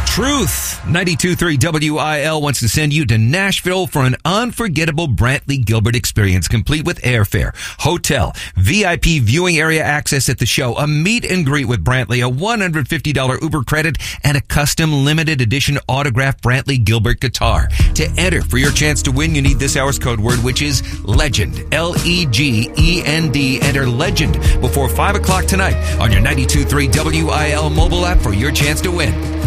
Truth. 92.3 WIL wants to send you to Nashville for an unforgettable Brantley Gilbert experience, complete with airfare, hotel, VIP viewing area access at the show, a meet and greet with Brantley, a $150 Uber credit, and a custom limited edition autographed Brantley Gilbert guitar. To enter for your chance to win, you need this hour's code word, which is LEGEND. LEGEND. Enter LEGEND before 5 o'clock tonight on your 92.3 WIL mobile app for your chance to win.